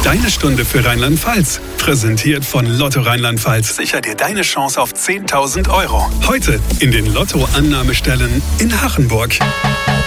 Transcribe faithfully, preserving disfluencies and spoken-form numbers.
Deine Stunde für Rheinland-Pfalz. Präsentiert von Lotto Rheinland-Pfalz. Sicher dir deine Chance auf zehntausend Euro. Heute in den Lotto-Annahmestellen in Hachenburg.